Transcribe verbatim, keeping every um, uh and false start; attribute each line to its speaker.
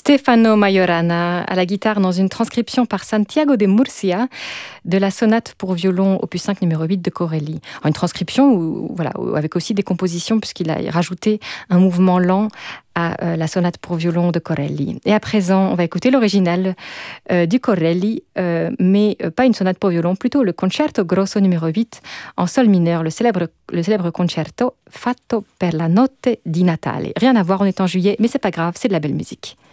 Speaker 1: Stefano Majorana à la guitare dans une transcription par Santiago de Murcia de la sonate pour violon opus cinq numéro huit de Corelli. Une transcription où, voilà, avec aussi des compositions puisqu'il a rajouté un mouvement lent à euh, la sonate pour violon de Corelli. Et à présent, on va écouter l'original euh, du Corelli, euh, mais euh, pas une sonate pour violon, plutôt le Concerto Grosso numéro huit en sol mineur, le célèbre, le célèbre concerto Fatto per la notte di Natale. Rien à voir, on est en juillet, mais c'est pas grave, c'est de la belle musique.